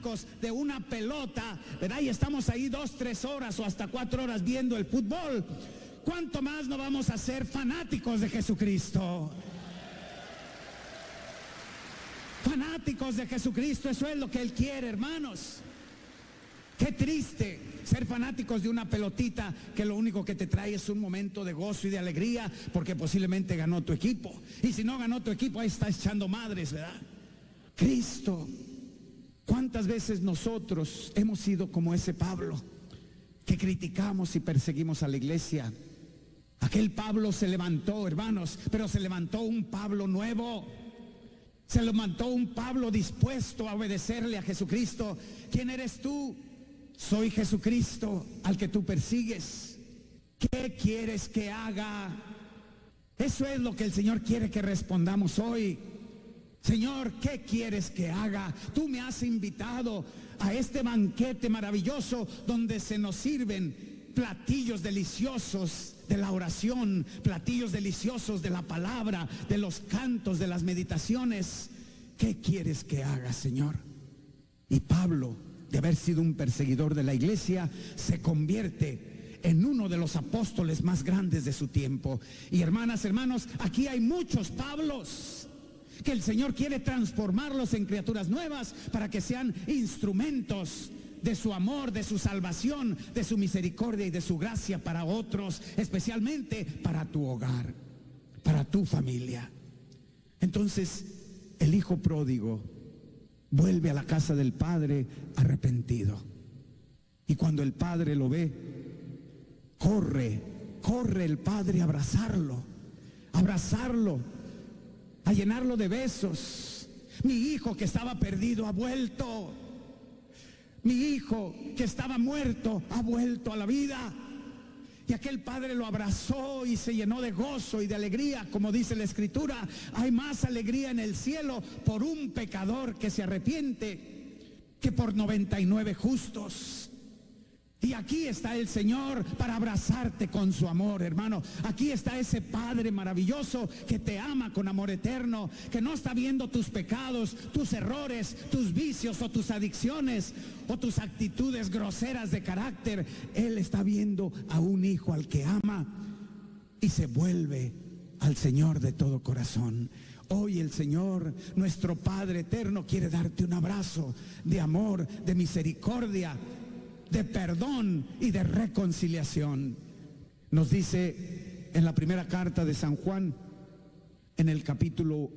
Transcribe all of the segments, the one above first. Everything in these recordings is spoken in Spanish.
fanáticos de una pelota, ¿verdad? Y estamos ahí 2, 3 horas o hasta 4 horas viendo el fútbol. ¿Cuánto más no vamos a ser fanáticos de Jesucristo? Fanáticos de Jesucristo, eso es lo que Él quiere, hermanos. Qué triste ser fanáticos de una pelotita que lo único que te trae es un momento de gozo y de alegría porque posiblemente ganó tu equipo. Y si no ganó tu equipo, ahí está echando madres, ¿verdad? Cristo. ¿Cuántas veces nosotros hemos sido como ese Pablo que criticamos y perseguimos a la iglesia? Aquel Pablo se levantó, hermanos, pero se levantó un Pablo nuevo. Se levantó un Pablo dispuesto a obedecerle a Jesucristo. ¿Quién eres tú? Soy Jesucristo al que tú persigues. ¿Qué quieres que haga? Eso es lo que el Señor quiere que respondamos hoy. Señor, ¿qué quieres que haga? Tú me has invitado a este banquete maravilloso donde se nos sirven platillos deliciosos de la oración, platillos deliciosos de la palabra, de los cantos, de las meditaciones. ¿Qué quieres que haga, Señor? Y Pablo, de haber sido un perseguidor de la iglesia, se convierte en uno de los apóstoles más grandes de su tiempo. Y hermanas, hermanos, aquí hay muchos Pablos que el Señor quiere transformarlos en criaturas nuevas para que sean instrumentos de su amor, de su salvación, de su misericordia y de su gracia para otros, especialmente para tu hogar, para tu familia. Entonces, el hijo pródigo vuelve a la casa del padre arrepentido. Y cuando el padre lo ve, corre el padre a abrazarlo, a llenarlo de besos. Mi hijo que estaba perdido ha vuelto. Mi hijo que estaba muerto ha vuelto a la vida. Y aquel padre lo abrazó y se llenó de gozo y de alegría. Como dice la Escritura, hay más alegría en el cielo por un pecador que se arrepiente que por 99 justos. Y aquí está el Señor para abrazarte con su amor, hermano. Aquí está ese Padre maravilloso que te ama con amor eterno, que no está viendo tus pecados, tus errores, tus vicios o tus adicciones o tus actitudes groseras de carácter. Él está viendo a un hijo al que ama y se vuelve al Señor de todo corazón. Hoy el Señor, nuestro Padre eterno, quiere darte un abrazo de amor, de misericordia, de perdón y de reconciliación. Nos dice en la primera carta de San Juan, en el capítulo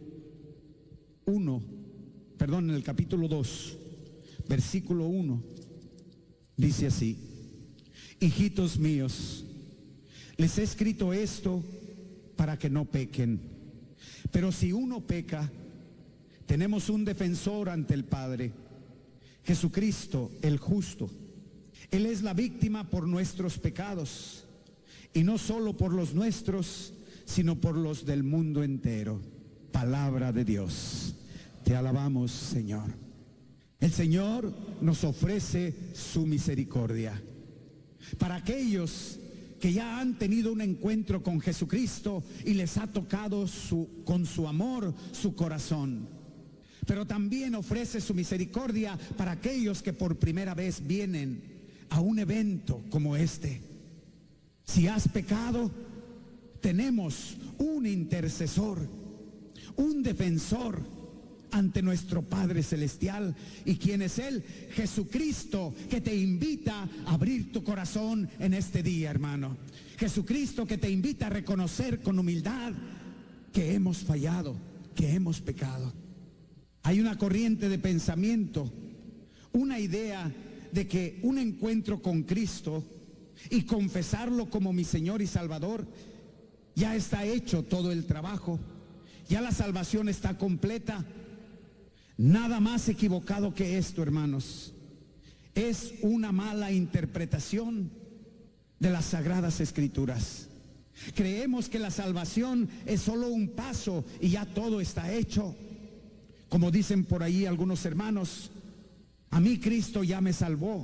2, versículo 1, dice así: hijitos míos, les he escrito esto para que no pequen. Pero si uno peca, tenemos un defensor ante el Padre, Jesucristo el justo. Él es la víctima por nuestros pecados, y no solo por los nuestros, sino por los del mundo entero. Palabra de Dios. Te alabamos, Señor. El Señor nos ofrece su misericordia para aquellos que ya han tenido un encuentro con Jesucristo y les ha tocado con su amor su corazón. Pero también ofrece su misericordia para aquellos que por primera vez vienen a un evento como este. Si has pecado, tenemos un intercesor, un defensor ante nuestro Padre Celestial. ¿Y quién es Él? Jesucristo, que te invita a abrir tu corazón en este día, hermano. Jesucristo que te invita a reconocer con humildad que hemos fallado, que hemos pecado. Hay una corriente de pensamiento, una idea de que un encuentro con Cristo y confesarlo como mi Señor y Salvador, ya está hecho todo el trabajo, ya la salvación está completa. Nada más equivocado que esto, hermanos. Es una mala interpretación de las Sagradas Escrituras. Creemos que la salvación es solo un paso y ya todo está hecho. Como dicen por ahí algunos hermanos, a mí Cristo ya me salvó.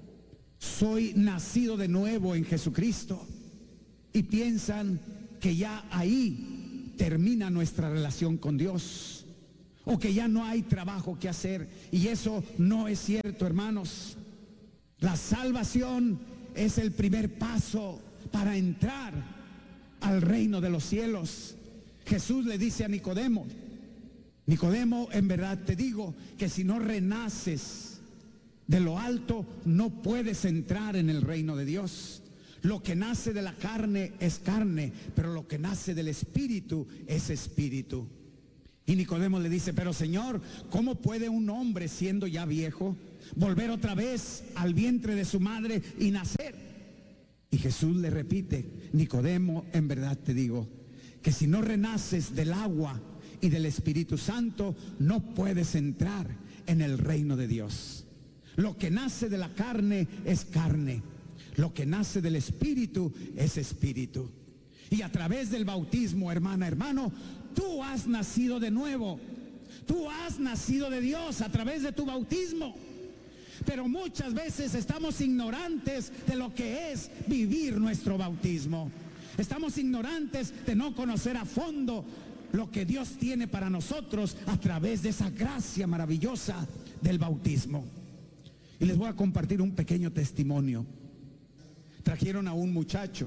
Soy nacido de nuevo en Jesucristo. Y piensan que ya ahí termina nuestra relación con Dios. o que ya no hay trabajo que hacer. Y eso no es cierto, hermanos. La salvación es el primer paso para entrar al reino de los cielos. Jesús le dice a Nicodemo: Nicodemo, en verdad te digo que si no renaces de lo alto, no puedes entrar en el reino de Dios. Lo que nace de la carne es carne, pero lo que nace del espíritu es espíritu. Y Nicodemo le dice: pero Señor, ¿cómo puede un hombre, siendo ya viejo, volver otra vez al vientre de su madre y nacer? Y Jesús le repite: Nicodemo, en verdad te digo que si no renaces del agua y del Espíritu Santo, no puedes entrar en el reino de Dios. Lo que nace de la carne es carne, lo que nace del Espíritu es espíritu. Y a través del bautismo, hermana, hermano, tú has nacido de nuevo. Tú has nacido de Dios a través de tu bautismo. Pero muchas veces estamos ignorantes de lo que es vivir nuestro bautismo. Estamos ignorantes de no conocer a fondo lo que Dios tiene para nosotros a través de esa gracia maravillosa del bautismo. Y les voy a compartir un pequeño testimonio. Trajeron a un muchacho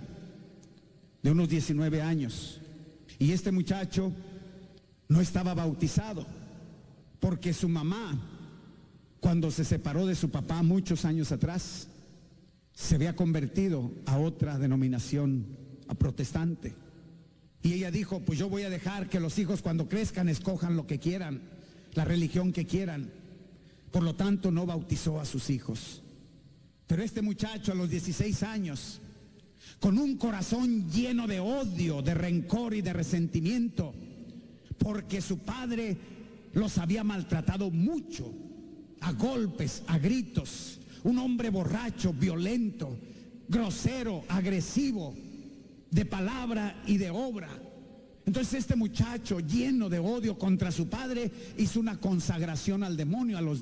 de unos 19 años. Y este muchacho no estaba bautizado porque su mamá, cuando se separó de su papá muchos años atrás, se había convertido a otra denominación, a protestante. Y ella dijo: pues yo voy a dejar que los hijos cuando crezcan escojan lo que quieran, la religión que quieran. Por lo tanto, no bautizó a sus hijos. Pero este muchacho a los 16 años, con un corazón lleno de odio, de rencor y de resentimiento, porque su padre los había maltratado mucho, a golpes, a gritos, un hombre borracho, violento, grosero, agresivo, de palabra y de obra. Entonces este muchacho, lleno de odio contra su padre, hizo una consagración al demonio a los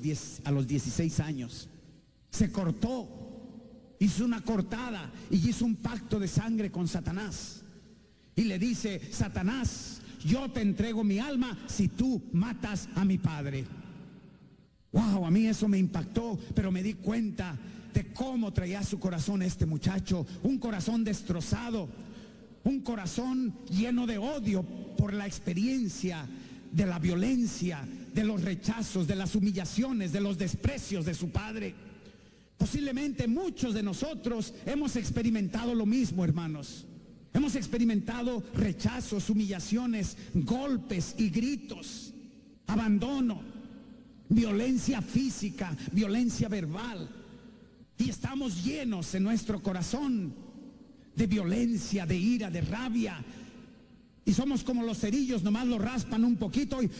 16 años. Se cortó, hizo una cortada y hizo un pacto de sangre con Satanás. Y le dice: Satanás, yo te entrego mi alma si tú matas a mi padre. Wow, a mí eso me impactó, pero me di cuenta de cómo traía su corazón este muchacho, un corazón destrozado, un corazón lleno de odio por la experiencia de la violencia, de los rechazos, de las humillaciones, de los desprecios de su padre. Posiblemente muchos de nosotros hemos experimentado lo mismo, hermanos. Hemos experimentado rechazos, humillaciones, golpes y gritos, abandono, violencia física, violencia verbal. Y estamos llenos en nuestro corazón de violencia, de ira, de rabia. Y somos como los cerillos, nomás lo raspan un poquito y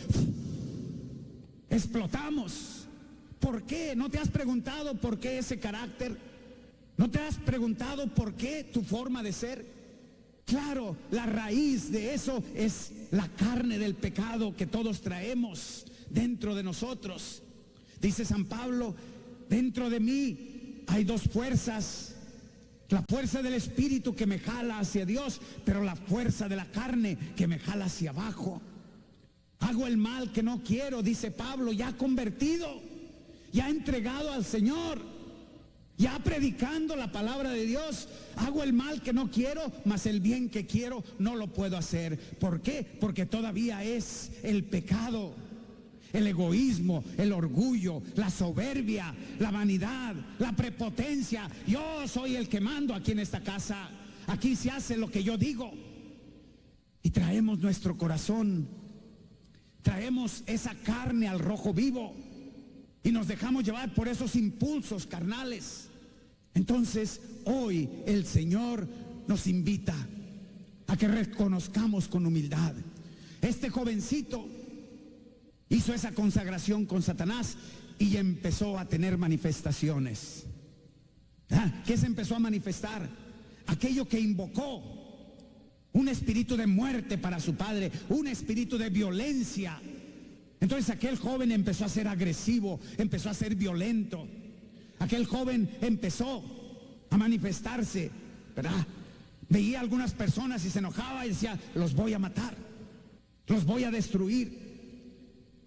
explotamos. ¿Por qué? ¿No te has preguntado por qué ese carácter? ¿No te has preguntado por qué tu forma de ser? Claro, la raíz de eso es la carne del pecado que todos traemos dentro de nosotros. Dice San Pablo: dentro de mí hay dos fuerzas. La fuerza del espíritu que me jala hacia Dios, pero la fuerza de la carne que me jala hacia abajo. Hago el mal que no quiero, dice Pablo, ya convertido, ya entregado al Señor, ya predicando la palabra de Dios. Hago el mal que no quiero, mas el bien que quiero no lo puedo hacer. ¿Por qué? Porque todavía es el pecado, el egoísmo, el orgullo, la soberbia, la vanidad, la prepotencia. Yo soy el que mando aquí en esta casa. Aquí se hace lo que yo digo. Y traemos nuestro corazón, traemos esa carne al rojo vivo y nos dejamos llevar por esos impulsos carnales. Entonces hoy el Señor nos invita a que reconozcamos con humildad. Este jovencito hizo esa consagración con Satanás y empezó a tener manifestaciones. ¿Qué se empezó a manifestar? Aquello que invocó: un espíritu de muerte para su padre, un espíritu de violencia. Entonces aquel joven empezó a ser agresivo, empezó a ser violento. Aquel joven empezó a manifestarse, ¿verdad? Veía a algunas personas y se enojaba y decía: los voy a matar, los voy a destruir.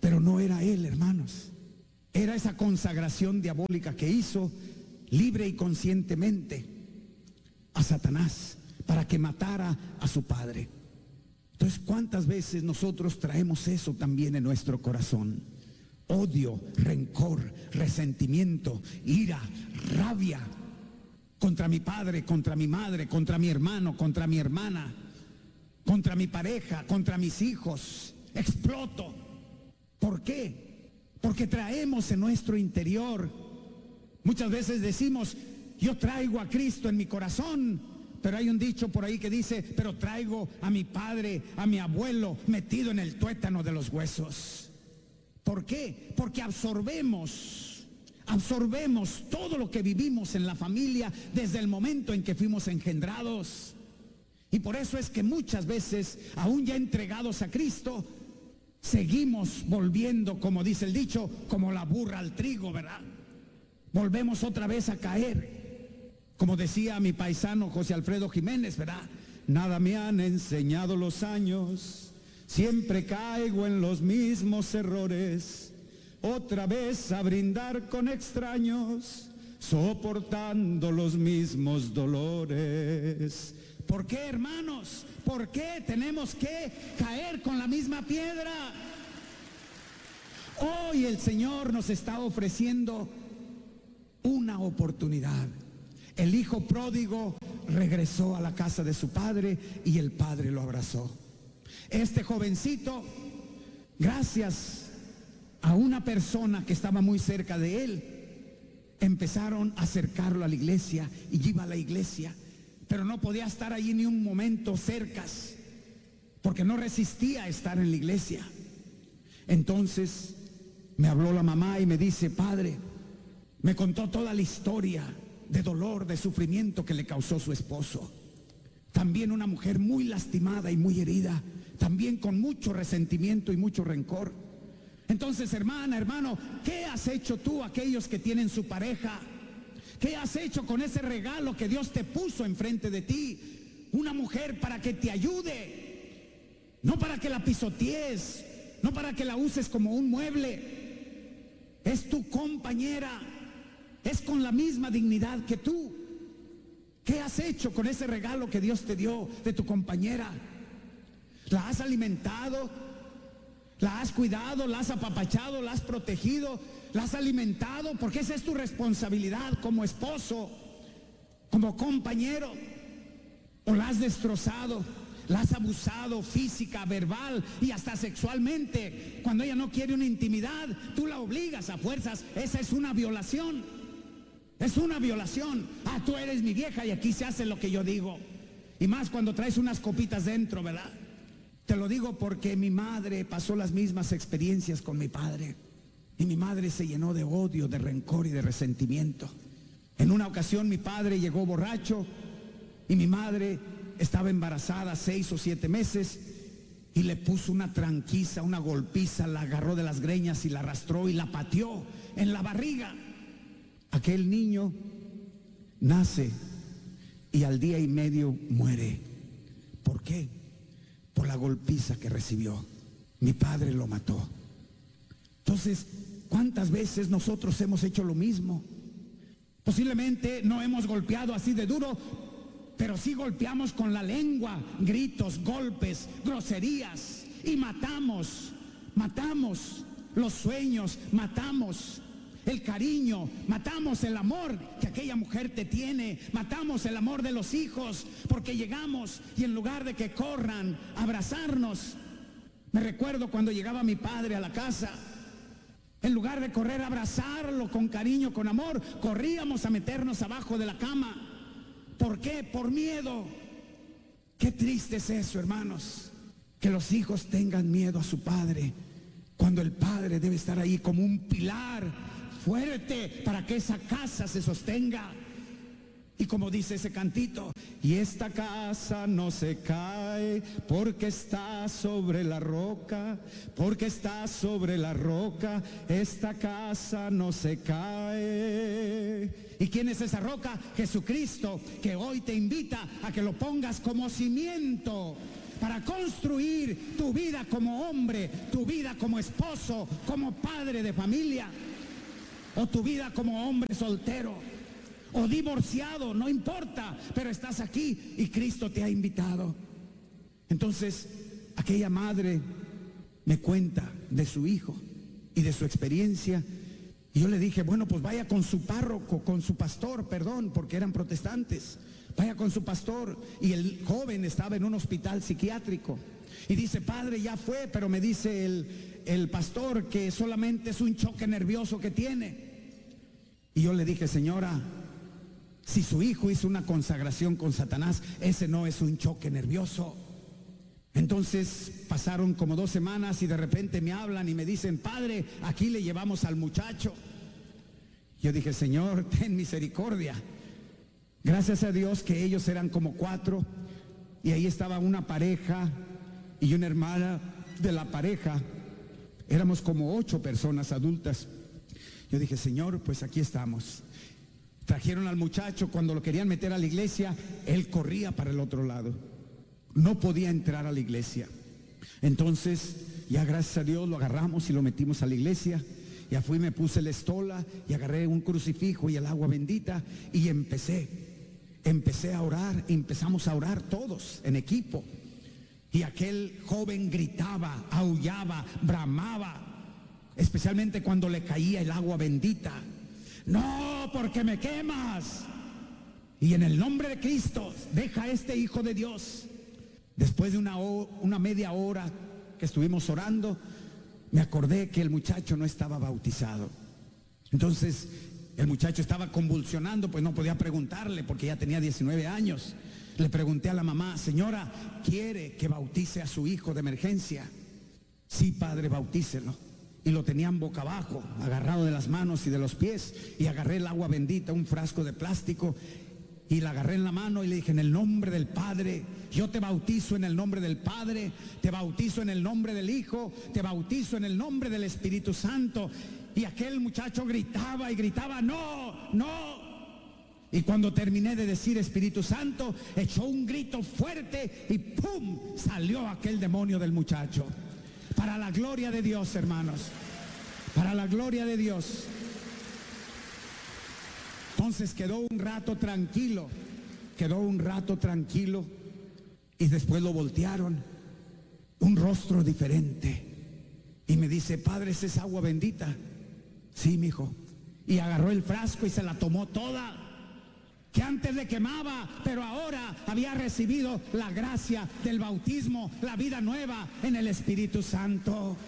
Pero no era él, hermanos. Era esa consagración diabólica que hizo libre y conscientemente a Satanás para que matara a su padre. Entonces, ¿cuántas veces nosotros traemos eso también en nuestro corazón? Odio, rencor, resentimiento, ira, rabia contra mi padre, contra mi madre, contra mi hermano, contra mi hermana, contra mi pareja, contra mis hijos. Exploto. ¿Por qué? Porque traemos en nuestro interior. Muchas veces decimos, yo traigo a Cristo en mi corazón, pero hay un dicho por ahí que dice, pero traigo a mi padre, a mi abuelo metido en el tuétano de los huesos. ¿Por qué? Porque absorbemos todo lo que vivimos en la familia desde el momento en que fuimos engendrados. Y por eso es que muchas veces, aún ya entregados a Cristo, seguimos volviendo, como dice el dicho, como la burra al trigo, ¿verdad? Volvemos otra vez a caer. Como decía mi paisano José Alfredo Jiménez, ¿verdad? Nada me han enseñado los años, siempre caigo en los mismos errores, otra vez a brindar con extraños, soportando los mismos dolores. ¿Por qué, hermanos? ¿Por qué tenemos que caer con la misma piedra? Hoy el Señor nos está ofreciendo una oportunidad. El hijo pródigo regresó a la casa de su padre y el padre lo abrazó. Este jovencito, gracias a una persona que estaba muy cerca de él, empezaron a acercarlo a la iglesia y iba a la iglesia. Pero no podía estar allí ni un momento cercas, porque no resistía a estar en la iglesia. Entonces me habló la mamá y me dice, padre, me contó toda la historia de dolor, de sufrimiento que le causó su esposo. También una mujer muy lastimada y muy herida, también con mucho resentimiento y mucho rencor. Entonces, hermana, hermano, ¿qué has hecho tú, aquellos que tienen su pareja? ¿Qué has hecho con ese regalo que Dios te puso enfrente de ti? Una mujer para que te ayude, no para que la pisotees, no para que la uses como un mueble. Es tu compañera, es con la misma dignidad que tú. ¿Qué has hecho con ese regalo que Dios te dio de tu compañera? ¿La has alimentado? ¿La has cuidado? ¿La has apapachado? ¿La has protegido? ¿La has alimentado? Porque esa es tu responsabilidad como esposo, como compañero. ¿O la has destrozado? ¿La has abusado física, verbal y hasta sexualmente? Cuando ella no quiere una intimidad, tú la obligas a fuerzas. Esa es una violación. Es una violación. Ah, tú eres mi vieja y aquí se hace lo que yo digo. Y más cuando traes unas copitas dentro, ¿verdad? Te lo digo porque mi madre pasó las mismas experiencias con mi padre. Y mi madre se llenó de odio, de rencor y de resentimiento. En una ocasión mi padre llegó borracho y mi madre estaba embarazada 6 o 7 meses y le puso una tranquiza, una golpiza, la agarró de las greñas y la arrastró y la pateó en la barriga. Aquel niño nace y al día y medio muere. ¿Por qué? Por la golpiza que recibió. Mi padre lo mató. Entonces, ¿cuántas veces nosotros hemos hecho lo mismo? Posiblemente no hemos golpeado así de duro, pero sí golpeamos con la lengua, gritos, golpes, groserías, y matamos los sueños, matamos el cariño, matamos el amor que aquella mujer te tiene, matamos el amor de los hijos, porque llegamos y en lugar de que corran a abrazarnos, me recuerdo cuando llegaba mi padre a la casa, en lugar de correr a abrazarlo con cariño, con amor, corríamos a meternos abajo de la cama. ¿Por qué? Por miedo. Qué triste es eso, hermanos, que los hijos tengan miedo a su padre, cuando el padre debe estar ahí como un pilar fuerte para que esa casa se sostenga. Y como dice ese cantito, y esta casa no se cae porque está sobre la roca, porque está sobre la roca, esta casa no se cae. ¿Y quién es esa roca? Jesucristo, que hoy te invita a que lo pongas como cimiento para construir tu vida como hombre, tu vida como esposo, como padre de familia, o tu vida como hombre soltero o divorciado, no importa, pero estás aquí y Cristo te ha invitado. Entonces, aquella madre me cuenta de su hijo y de su experiencia. Y yo le dije, bueno, pues vaya con su párroco, con su pastor, perdón, porque eran protestantes. Vaya con su pastor. Y el joven estaba en un hospital psiquiátrico. Y dice, padre, ya fue, pero me dice el pastor que solamente es un choque nervioso que tiene. Y yo le dije, señora, si su hijo hizo una consagración con Satanás, ese no es un choque nervioso. Entonces pasaron como 2 semanas y de repente me hablan y me dicen, padre, aquí le llevamos al muchacho. Yo dije, Señor, ten misericordia. Gracias a Dios que ellos eran como 4 y ahí estaba una pareja y una hermana de la pareja. Éramos como 8 personas adultas. Yo dije, Señor, pues aquí estamos. Trajeron al muchacho, cuando lo querían meter a la iglesia, él corría para el otro lado. No podía entrar a la iglesia. Entonces, ya gracias a Dios lo agarramos y lo metimos a la iglesia. Ya fui, me puse la estola y agarré un crucifijo y el agua bendita y empecé a orar. Empezamos a orar todos en equipo. Y aquel joven gritaba, aullaba, bramaba, especialmente cuando le caía el agua bendita. No, porque me quemas. Y en el nombre de Cristo, deja a este hijo de Dios. Después de una media hora que estuvimos orando, me acordé que el muchacho no estaba bautizado. Entonces el muchacho estaba convulsionando, pues no podía preguntarle porque ya tenía 19 años. Le pregunté a la mamá, señora, ¿quiere que bautice a su hijo de emergencia? Sí, padre, bautícelo. Y lo tenían boca abajo, agarrado de las manos y de los pies, y agarré el agua bendita, un frasco de plástico, y la agarré en la mano y le dije, en el nombre del Padre, yo te bautizo en el nombre del Padre, te bautizo en el nombre del Hijo, te bautizo en el nombre del Espíritu Santo. Y aquel muchacho gritaba y gritaba, no, no. Y cuando terminé de decir Espíritu Santo, echó un grito fuerte y ¡pum! Salió aquel demonio del muchacho. Para la gloria de Dios, hermanos, para la gloria de Dios. Entonces quedó un rato tranquilo y después lo voltearon, un rostro diferente, y me dice, padre, ¿esa es agua bendita? Sí, mijo. Y agarró el frasco y se la tomó toda, que antes le quemaba, pero ahora había recibido la gracia del bautismo, la vida nueva en el Espíritu Santo.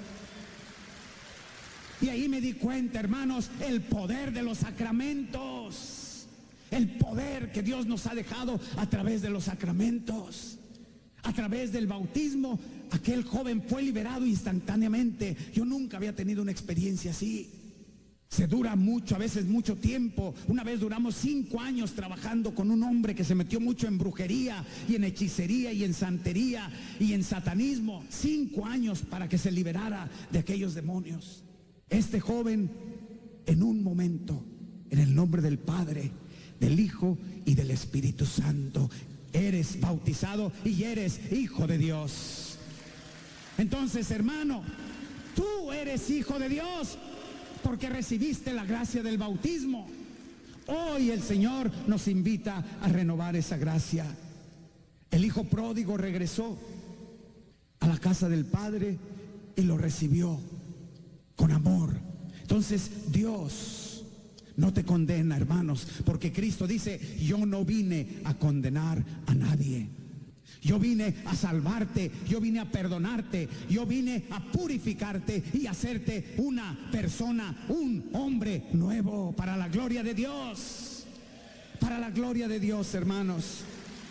Y ahí me di cuenta, hermanos, el poder de los sacramentos, el poder que Dios nos ha dejado a través de los sacramentos, a través del bautismo. Aquel joven fue liberado instantáneamente. Yo nunca había tenido una experiencia así. Se dura mucho, a veces mucho tiempo. Una vez duramos 5 años trabajando con un hombre que se metió mucho en brujería y en hechicería y en santería y en satanismo. 5 años para que se liberara de aquellos demonios. Este joven, en un momento, en el nombre del Padre, del Hijo y del Espíritu Santo, eres bautizado y eres hijo de Dios. Entonces, hermano, tú eres hijo de Dios porque recibiste la gracia del bautismo. Hoy el Señor nos invita a renovar esa gracia. El hijo pródigo regresó a la casa del Padre y lo recibió con amor. Entonces Dios no te condena, hermanos, porque Cristo dice, yo no vine a condenar a nadie. Yo vine a salvarte, yo vine a perdonarte, yo vine a purificarte y hacerte una persona, un hombre nuevo, para la gloria de Dios. Para la gloria de Dios, hermanos.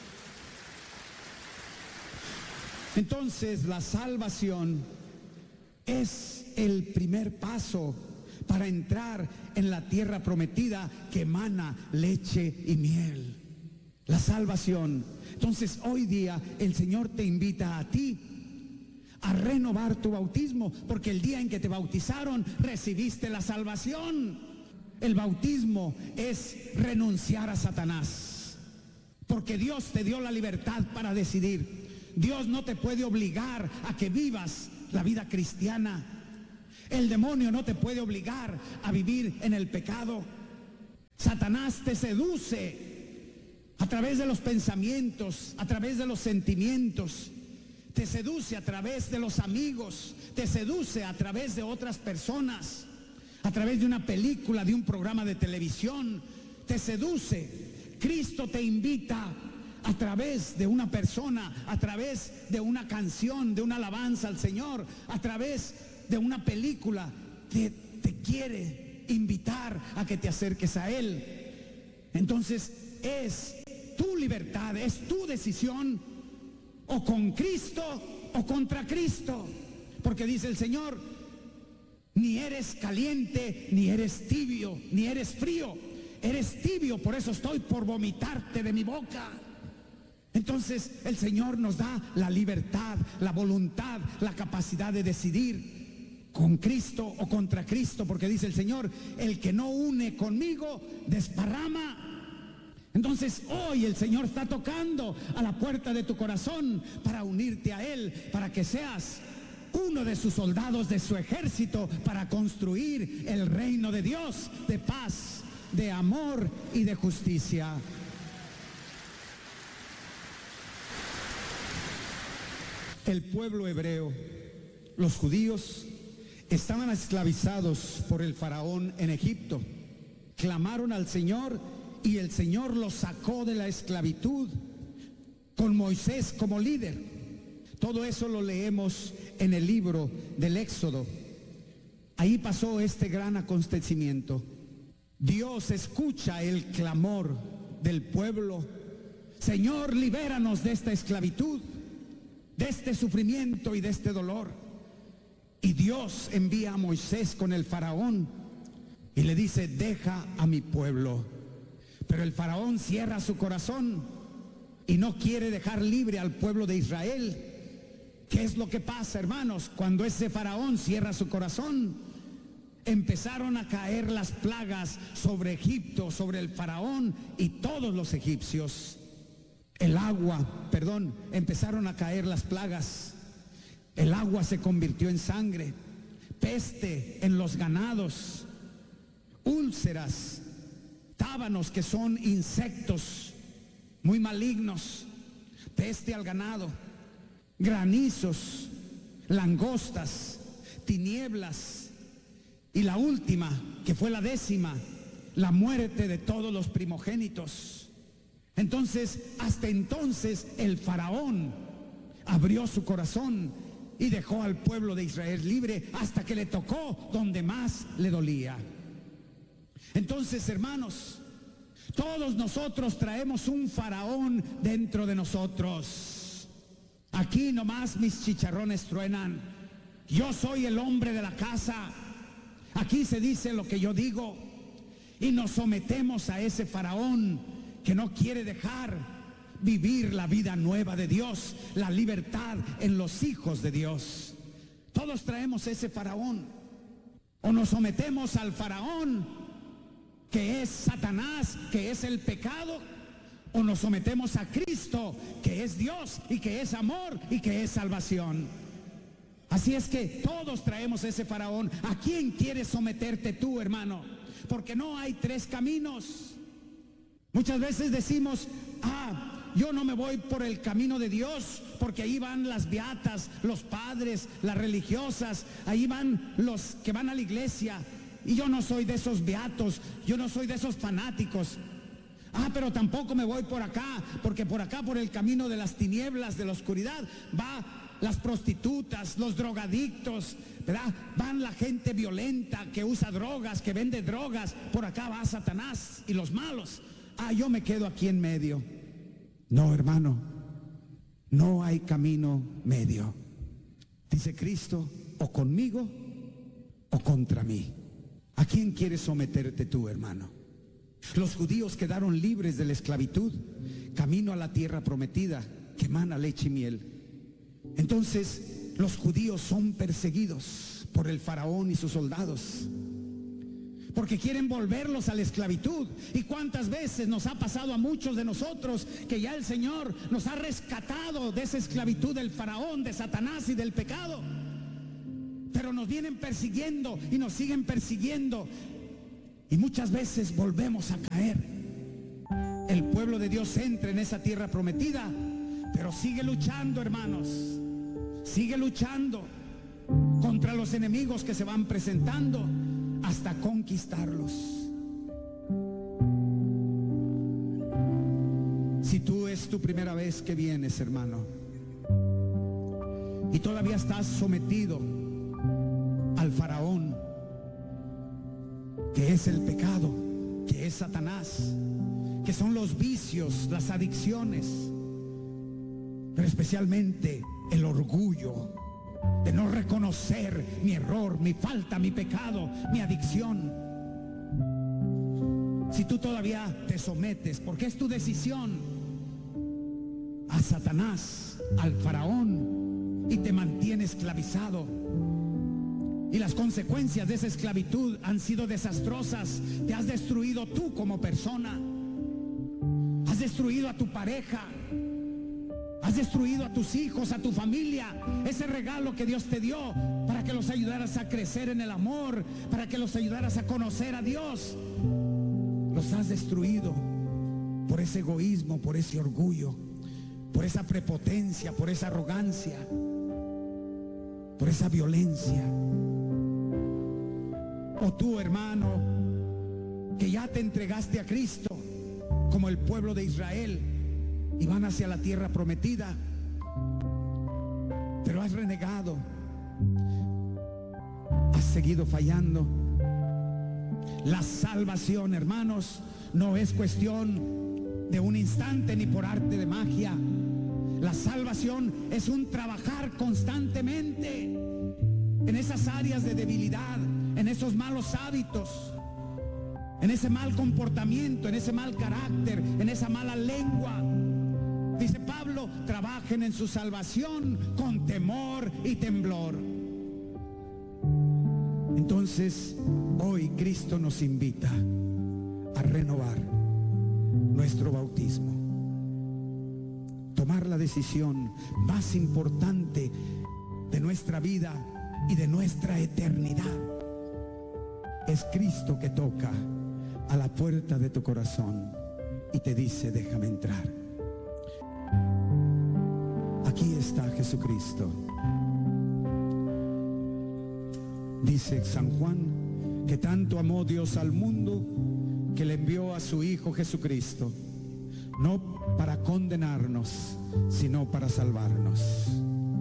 Entonces la salvación es el primer paso para entrar en la tierra prometida que emana leche y miel. La salvación. Entonces hoy día el Señor te invita a ti a renovar tu bautismo, porque el día en que te bautizaron recibiste la salvación. El bautismo es renunciar a Satanás, porque Dios te dio la libertad para decidir. Dios no te puede obligar a que vivas la vida cristiana. El demonio no te puede obligar a vivir en el pecado. Satanás te seduce a través de los pensamientos, a través de los sentimientos. Te seduce a través de los amigos, te seduce a través de otras personas, a través de una película, de un programa de televisión, te seduce. Cristo te invita a través de una persona, a través de una canción, de una alabanza al Señor, a través de una película, te quiere invitar a que te acerques a Él. Entonces es tu libertad, es tu decisión, o con Cristo o contra Cristo, porque dice el Señor, ni eres caliente, ni eres tibio, ni eres frío, eres tibio, por eso estoy por vomitarte de mi boca. Entonces el Señor nos da la libertad, la voluntad, la capacidad de decidir con Cristo o contra Cristo, porque dice el Señor, el que no une conmigo desparrama. Entonces hoy el Señor está tocando a la puerta de tu corazón para unirte a Él, para que seas uno de sus soldados, de su ejército, para construir el reino de Dios, de paz, de amor y de justicia. El pueblo hebreo, los judíos, estaban esclavizados por el faraón en Egipto. Clamaron al Señor y el Señor los sacó de la esclavitud con Moisés como líder. Todo eso lo leemos en el libro del Éxodo. Ahí pasó este gran acontecimiento. Dios escucha el clamor del pueblo. Señor, libéranos de esta esclavitud, de este sufrimiento y de este dolor. Y Dios envía a Moisés con el faraón y le dice, deja a mi pueblo. Pero el faraón cierra su corazón y no quiere dejar libre al pueblo de Israel. ¿Qué es lo que pasa, hermanos? Cuando ese faraón cierra su corazón, empezaron a caer las plagas sobre Egipto, sobre el faraón y todos los egipcios. Empezaron a caer las plagas. El agua se convirtió en sangre, peste en los ganados, úlceras, tábanos, que son insectos muy malignos, peste al ganado, granizos, langostas, tinieblas, y la última, que fue la 10ª, la muerte de todos los primogénitos. Entonces, hasta entonces el faraón abrió su corazón y dejó al pueblo de Israel libre hasta que le tocó donde más le dolía. Entonces, hermanos, todos nosotros traemos un faraón dentro de nosotros. Aquí nomás mis chicharrones truenan. Yo soy el hombre de la casa. Aquí se dice lo que yo digo. Y nos sometemos a ese faraón que no quiere dejar vivir la vida nueva de Dios, la libertad en los hijos de Dios. Todos traemos ese faraón. O nos sometemos al faraón, que es Satanás, que es el pecado, o nos sometemos a Cristo, que es Dios y que es amor y que es salvación. Así es que todos traemos ese faraón. ¿A quién quieres someterte tú, hermano? Porque no hay 3 caminos. Muchas veces decimos, yo no me voy por el camino de Dios, porque ahí van las beatas, los padres, las religiosas, ahí van los que van a la iglesia. Y yo no soy de esos beatos, yo no soy de esos fanáticos. Pero tampoco me voy por acá, porque por acá, por el camino de las tinieblas, de la oscuridad, va las prostitutas, los drogadictos, ¿verdad? Van la gente violenta que usa drogas, que vende drogas. Por acá va Satanás y los malos. Yo me quedo aquí en medio. No, hermano, no hay camino medio. Dice Cristo, o conmigo o contra mí. ¿A quién quieres someterte tú, hermano? Los judíos quedaron libres de la esclavitud, camino a la tierra prometida, que mana leche y miel. Entonces, los judíos son perseguidos por el faraón y sus soldados. porque quieren volverlos a la esclavitud. ¿Y cuántas veces nos ha pasado a muchos de nosotros que ya el Señor nos ha rescatado de esa esclavitud del faraón, de Satanás y del pecado? Pero nos vienen persiguiendo y nos siguen persiguiendo, y muchas veces volvemos a caer. El pueblo de Dios entra en esa tierra prometida, pero sigue luchando, hermanos. Sigue luchando contra los enemigos que se van presentando hasta conquistarlos. Si tú es tu primera vez que vienes, hermano, y todavía estás sometido al faraón, que es el pecado, que es Satanás, que son los vicios, las adicciones, pero especialmente el orgullo de no reconocer mi error, mi falta, mi pecado, mi adicción. Si tú todavía te sometes, porque es tu decisión, a Satanás, al faraón, y te mantienes esclavizado, y las consecuencias de esa esclavitud han sido desastrosas, te has destruido tú como persona, has destruido a tu pareja, has destruido a tus hijos, a tu familia, ese regalo que Dios te dio para que los ayudaras a crecer en el amor, para que los ayudaras a conocer a Dios. Los has destruido por ese egoísmo, por ese orgullo, por esa prepotencia, por esa arrogancia, por esa violencia. O tú, hermano, que ya te entregaste a Cristo como el pueblo de Israel y van hacia la tierra prometida, pero has renegado, has seguido fallando. La salvación, hermanos, no es cuestión de un instante ni por arte de magia. La salvación es un trabajar constantemente en esas áreas de debilidad, en esos malos hábitos, en ese mal comportamiento, en ese mal carácter, en esa mala lengua. Dice Pablo, trabajen en su salvación con temor y temblor. Entonces, hoy Cristo nos invita a renovar nuestro bautismo, tomar la decisión más importante de nuestra vida y de nuestra eternidad. Es Cristo que toca a la puerta de tu corazón y te dice: déjame entrar. Aquí está Jesucristo. Dice San Juan que tanto amó Dios al mundo que le envió a su Hijo Jesucristo, no para condenarnos, sino para salvarnos.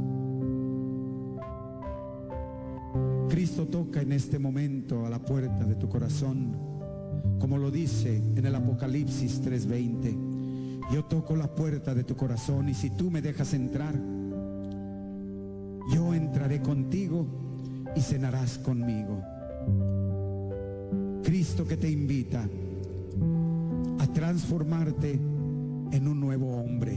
Cristo toca en este momento a la puerta de tu corazón, como lo dice en el Apocalipsis 3:20. Yo toco la puerta de tu corazón, y si tú me dejas entrar, yo entraré contigo y cenarás conmigo. Cristo que te invita a transformarte en un nuevo hombre,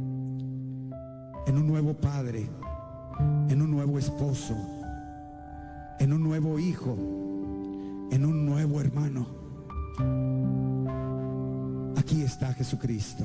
en un nuevo padre, en un nuevo esposo, en un nuevo hijo, en un nuevo hermano. Aquí está Jesucristo,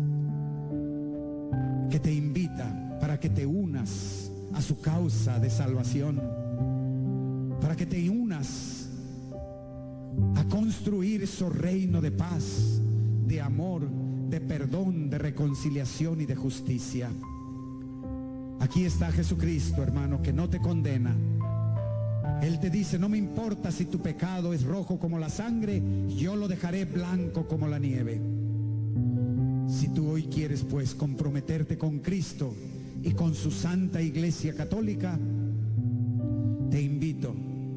que te invita para que te unas a su causa de salvación, para que te unas a construir su reino de paz, de amor, de perdón, de reconciliación y de justicia. Aquí está Jesucristo, hermano, que no te condena. Él te dice: no me importa si tu pecado es rojo como la sangre, yo lo dejaré blanco como la nieve. Si tú hoy quieres pues comprometerte con Cristo y con su santa Iglesia Católica, te invito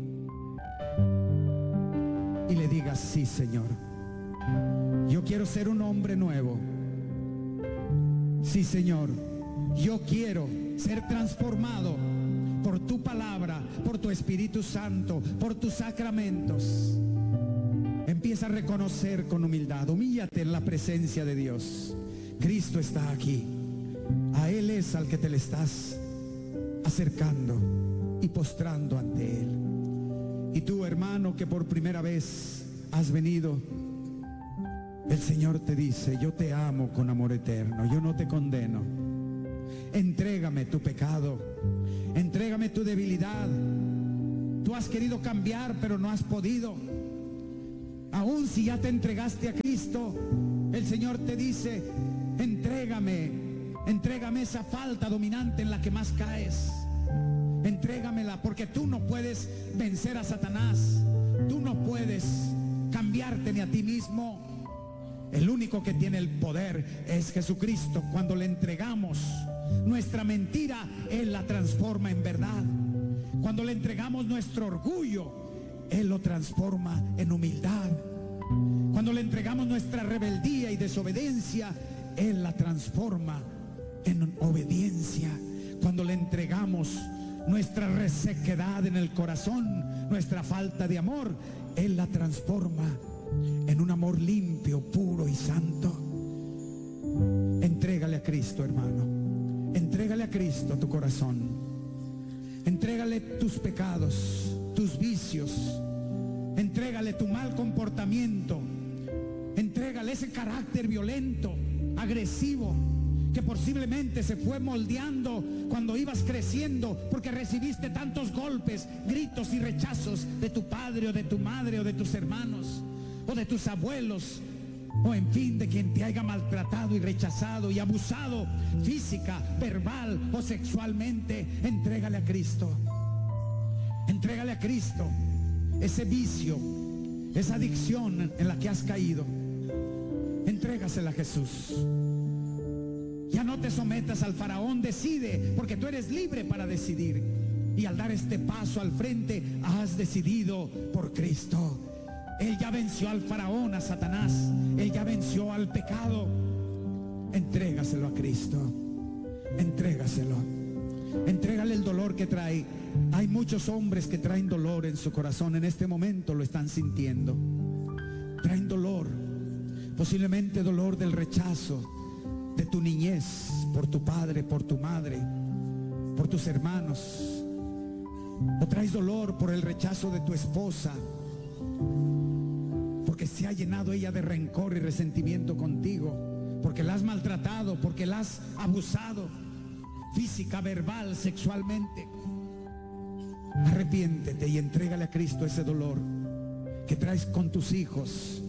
y le digas: sí, Señor, yo quiero ser un hombre nuevo. Sí, Señor, yo quiero ser transformado por tu palabra, por tu Espíritu Santo, por tus sacramentos. Empieza a reconocer con humildad, humíllate en la presencia de Dios. Cristo está aquí. A Él es al que te le estás acercando y postrando ante Él. Y tú, hermano, que por primera vez has venido, el Señor te dice: yo te amo con amor eterno, yo no te condeno. Entrégame tu pecado, entrégame tu debilidad. Tú has querido cambiar, pero no has podido. Aún si ya te entregaste a Cristo, el Señor te dice: entrégame esa falta dominante en la que más caes. Entrégamela, porque tú no puedes vencer a Satanás. Tú no puedes cambiarte ni a ti mismo. El único que tiene el poder es Jesucristo. Cuando le entregamos nuestra mentira, Él la transforma en verdad. Cuando le entregamos nuestro orgullo, Él lo transforma en humildad. Cuando le entregamos nuestra rebeldía y desobediencia, Él la transforma en obediencia. Cuando le entregamos nuestra resequedad en el corazón, nuestra falta de amor, Él la transforma en un amor limpio, puro y santo. Entrégale a Cristo, hermano. Entrégale a Cristo tu corazón. Entrégale tus pecados, tus vicios. Entrégale tu mal comportamiento. Entrégale ese carácter violento, agresivo, que posiblemente se fue moldeando cuando ibas creciendo, porque recibiste tantos golpes, gritos y rechazos de tu padre o de tu madre o de tus hermanos o de tus abuelos, o en fin, de quien te haya maltratado y rechazado y abusado física, verbal o sexualmente. Entrégale a Cristo. Entrégale a Cristo ese vicio, esa adicción en la que has caído. Entrégasela a Jesús. Ya no te sometas al faraón, decide, porque tú eres libre para decidir. Y al dar este paso al frente, has decidido por Cristo. Él ya venció al faraón, a Satanás. Él ya venció al pecado. Entrégaselo a Cristo. Entrégaselo. Entrégale el dolor que trae. Hay muchos hombres que traen dolor en su corazón. En este momento lo están sintiendo. Traen dolor. Posiblemente dolor del rechazo de tu niñez, por tu padre, por tu madre, por tus hermanos. O traes dolor por el rechazo de tu esposa, porque se ha llenado ella de rencor y resentimiento contigo, porque la has maltratado, porque la has abusado física, verbal, sexualmente. Arrepiéntete y entrégale a Cristo ese dolor que traes con tus hijos.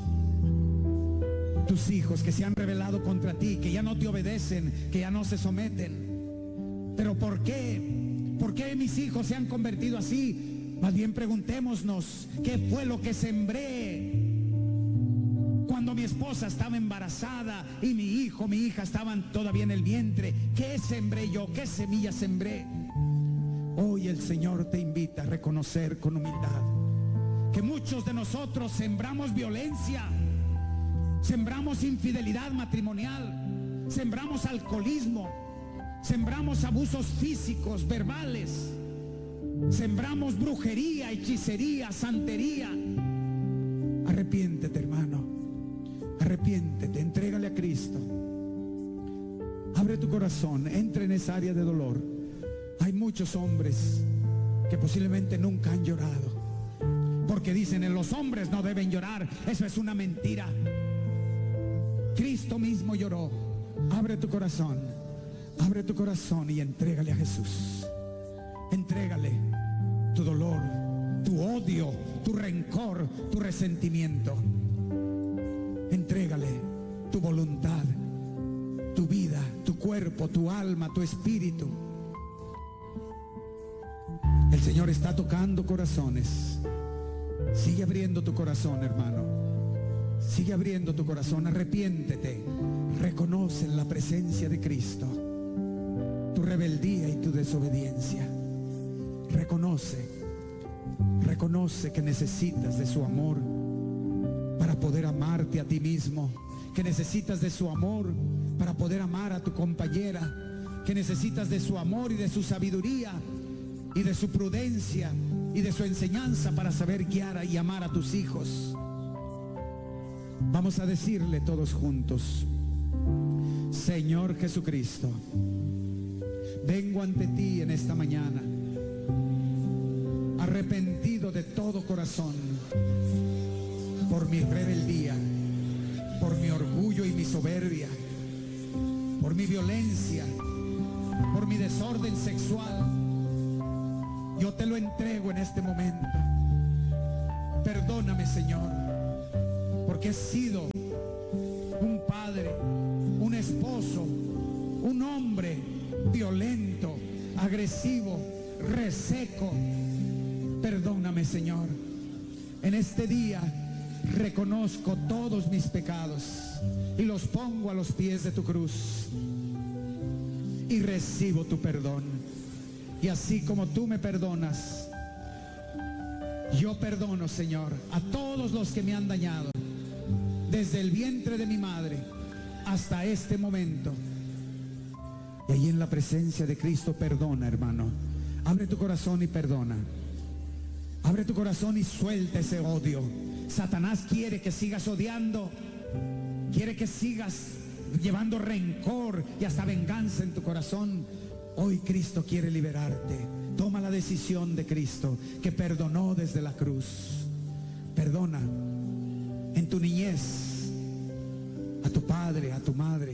Tus hijos que se han rebelado contra ti, que ya no te obedecen, que ya no se someten. Pero ¿por qué? ¿Por qué mis hijos se han convertido así? Más bien preguntémonos: ¿qué fue lo que sembré cuando mi esposa estaba embarazada y mi hijo, mi hija estaban todavía en el vientre? ¿Qué sembré yo? ¿Qué semilla sembré? Hoy el Señor te invita a reconocer con humildad que muchos de nosotros sembramos violencia, sembramos infidelidad matrimonial, sembramos alcoholismo, sembramos abusos físicos, verbales, sembramos brujería, hechicería, santería. Arrepiéntete, hermano. Arrepiéntete, entrégale a Cristo. Abre tu corazón, entra en esa área de dolor. Hay muchos hombres que posiblemente nunca han llorado, porque dicen: en los hombres no deben llorar. Eso es una mentira. Cristo mismo lloró. Abre tu corazón y entrégale a Jesús. Entrégale tu dolor, tu odio, tu rencor, tu resentimiento. Entrégale tu voluntad, tu vida, tu cuerpo, tu alma, tu espíritu. El Señor está tocando corazones. Sigue abriendo tu corazón, hermano. Sigue abriendo tu corazón. Arrepiéntete. Reconoce la presencia de Cristo tu rebeldía y tu desobediencia. Reconoce que necesitas de su amor para poder amarte a ti mismo, que necesitas de su amor para poder amar a tu compañera, que necesitas de su amor y de su sabiduría y de su prudencia y de su enseñanza para saber guiar y amar a tus hijos. Vamos a decirle todos juntos: Señor Jesucristo, vengo ante ti en esta mañana a arrepentido de todo corazón por mi rebeldía, por mi orgullo y mi soberbia, por mi violencia, por mi desorden sexual. Yo te lo entrego en este momento. Perdóname, Señor, porque he sido un padre, un esposo, un hombre violento, agresivo, reseco. Perdóname, Señor. En este día reconozco todos mis pecados y los pongo a los pies de tu cruz y recibo tu perdón. Y así como tú me perdonas, yo perdono, Señor, a todos los que me han dañado desde el vientre de mi madre hasta este momento. Y ahí en la presencia de Cristo perdona, hermano. Abre tu corazón y perdona. Abre tu corazón y suelta ese odio. Satanás quiere que sigas odiando, quiere que sigas llevando rencor y hasta venganza en tu corazón. Hoy Cristo quiere liberarte. Toma la decisión de Cristo, que perdonó desde la cruz. Perdona en tu niñez a tu padre, a tu madre.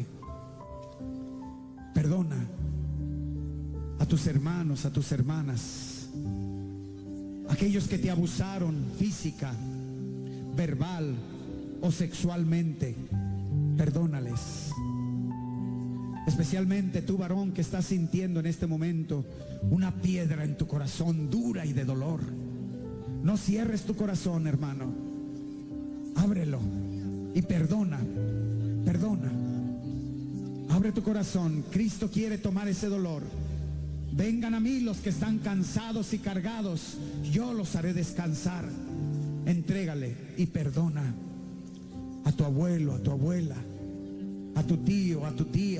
Perdona a tus hermanos, a tus hermanas, aquellos que te abusaron física, verbal o sexualmente. Perdónales. Especialmente tú, varón, que estás sintiendo en este momento una piedra en tu corazón dura y de dolor. No cierres tu corazón, hermano. Ábrelo y perdona. Perdona. Abre tu corazón. Cristo quiere tomar ese dolor. Vengan a mí los que están cansados y cargados, yo los haré descansar. Entrégale y perdona a tu abuelo, a tu abuela, a tu tío, a tu tía.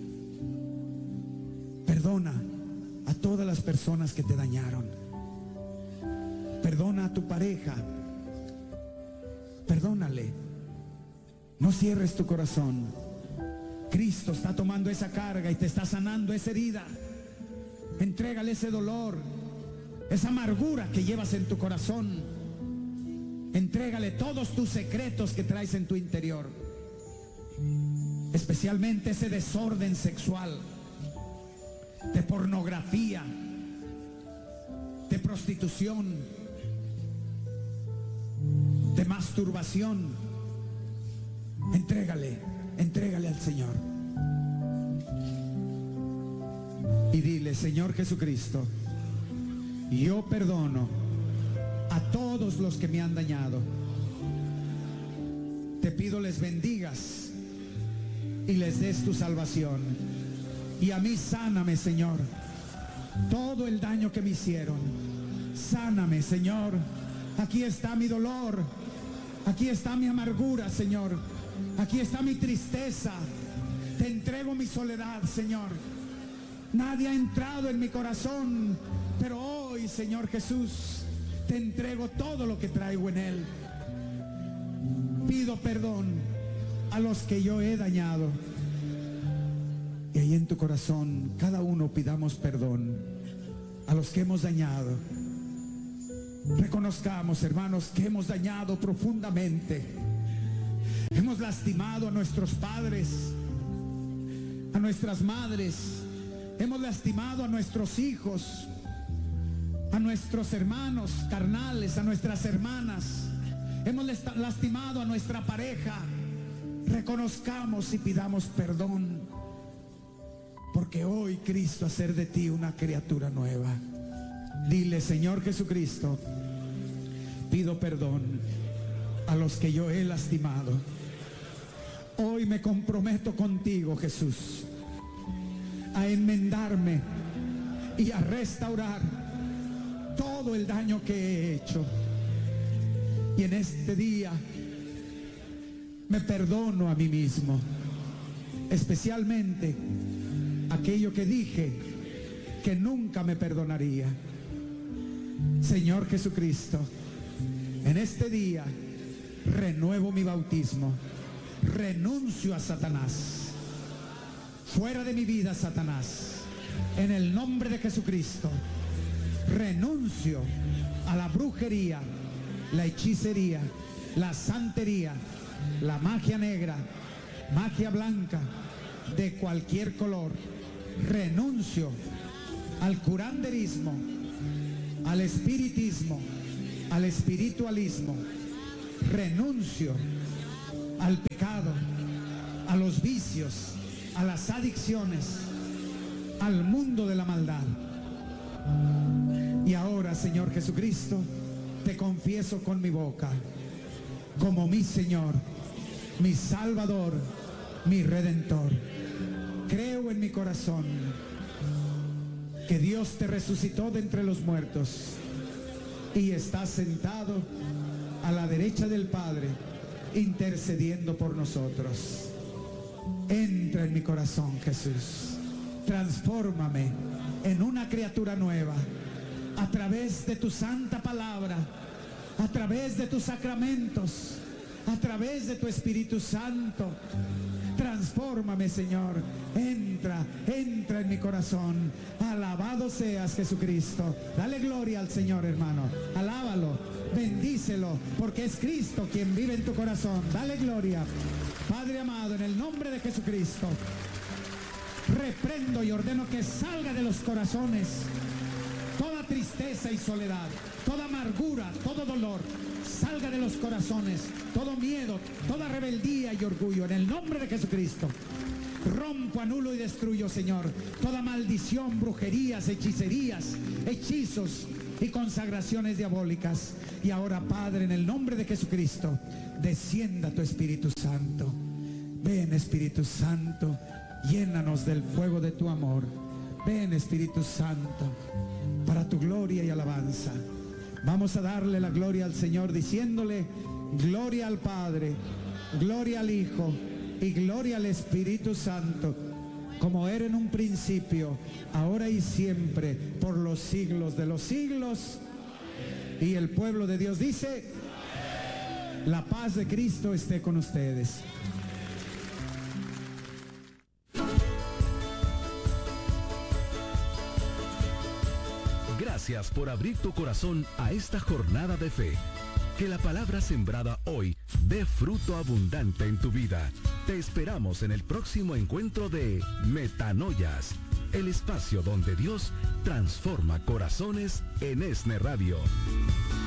Perdona a todas las personas que te dañaron. Perdona a tu pareja. Perdónale. No cierres tu corazón. Cristo está tomando esa carga y te está sanando esa herida. Entrégale ese dolor, esa amargura que llevas en tu corazón. Entrégale todos tus secretos que traes en tu interior, especialmente ese desorden sexual, de pornografía, de prostitución, de masturbación. Entrégale al Señor. Y dile: Señor Jesucristo, yo perdono a todos los que me han dañado. Te pido les bendigas y les des tu salvación. Y a mí sáname, Señor, todo el daño que me hicieron. Sáname, Señor. Aquí está mi dolor. Aquí está mi amargura, Señor. Aquí está mi tristeza. Te entrego mi soledad, Señor. Nadie ha entrado en mi corazón, pero hoy, Señor Jesús, te entrego todo lo que traigo en él. Pido perdón a los que yo he dañado. Y ahí en tu corazón, cada uno pidamos perdón a los que hemos dañado. Reconozcamos, hermanos, que hemos dañado profundamente. Hemos lastimado a nuestros padres, a nuestras madres. Hemos lastimado a nuestros hijos, a nuestros hermanos carnales, a nuestras hermanas. Hemos lastimado a nuestra pareja. Reconozcamos y pidamos perdón, porque hoy Cristo hacer de ti una criatura nueva. Dile: Señor Jesucristo, pido perdón a los que yo he lastimado. Hoy me comprometo contigo, Jesús, a enmendarme y a restaurar todo el daño que he hecho. Y en este día me perdono a mí mismo, especialmente aquello que dije que nunca me perdonaría. Señor Jesucristo, en este día renuevo mi bautismo. Renuncio a Satanás. Fuera de mi vida, Satanás. En el nombre de Jesucristo, renuncio a la brujería, la hechicería, la santería, la magia negra, magia blanca, de cualquier color. Renuncio al curanderismo, al espiritismo, al espiritualismo. Renuncio al pecado, a los vicios, a las adicciones, al mundo de la maldad. Y ahora, Señor Jesucristo, te confieso con mi boca como mi Señor, mi Salvador, mi Redentor. Creo en mi corazón que Dios te resucitó de entre los muertos y está sentado a la derecha del Padre, intercediendo por nosotros. Entra en mi corazón, Jesús. Transfórmame en una criatura nueva a través de tu santa palabra, a través de tus sacramentos, a través de tu Espíritu Santo. Transfórmame, Señor. Entra en mi corazón. Alabado seas, Jesucristo. Dale gloria al Señor, hermano. Alábalo, bendícelo, porque es Cristo quien vive en tu corazón. Dale gloria. Padre amado, en el nombre de Jesucristo, reprendo y ordeno que salga de los corazones toda tristeza y soledad, toda amargura, todo dolor. Salga de los corazones todo miedo, toda rebeldía y orgullo, en el nombre de Jesucristo. Rompo, anulo y destruyo, Señor, toda maldición, brujerías, hechicerías, hechizos y consagraciones diabólicas. Y ahora, Padre, en el nombre de Jesucristo, descienda tu Espíritu Santo. Ven, Espíritu Santo, llénanos del fuego de tu amor. Ven, Espíritu Santo, para tu gloria y alabanza. Vamos a darle la gloria al Señor diciéndole: gloria al Padre, gloria al Hijo y gloria al Espíritu Santo, como era en un principio, ahora y siempre, por los siglos de los siglos. Y el pueblo de Dios dice: la paz de Cristo esté con ustedes. Gracias por abrir tu corazón a esta jornada de fe. Que la palabra sembrada hoy dé fruto abundante en tu vida. Te esperamos en el próximo encuentro de Metanoias, el espacio donde Dios transforma corazones en ESNE Radio.